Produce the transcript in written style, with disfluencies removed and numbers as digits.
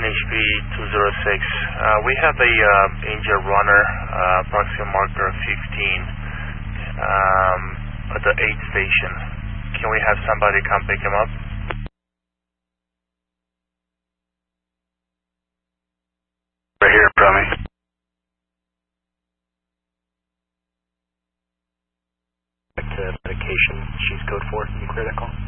HP 206. We have a injured runner, approximate marker 15, at the 8th station. Can we have somebody come pick him up? Right here in front of me. Back to medication, she's code 4. Can you clear that call?